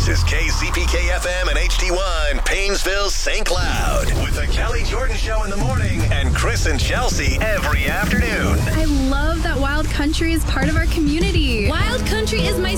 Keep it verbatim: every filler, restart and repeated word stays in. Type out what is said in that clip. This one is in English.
is K Z P K F M and H D one, Paynesville, Saint Cloud. With the Kelly Jordan Show in the morning and Chris and Chelsea every afternoon. I love that Wild Country is part of our community. Wild Country is my